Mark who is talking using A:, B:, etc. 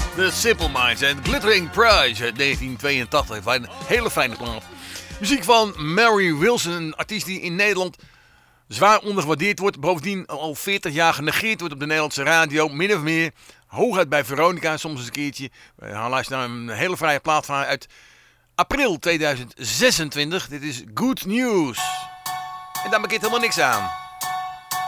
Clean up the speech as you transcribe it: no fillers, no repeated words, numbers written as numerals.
A: The Simple Minds en Glittering Prize uit 1982. Een hele fijne plaat. Muziek van Mary Wilson, een artiest die in Nederland zwaar ondergewaardeerd wordt. Bovendien al 40 jaar genegeerd wordt op de Nederlandse radio. Min of meer. Hooguit bij Veronica soms eens een keertje. We gaan luisteren naar een hele vrije plaat van haar uit april 2026. Dit is Good News. En daar maakt helemaal niks aan.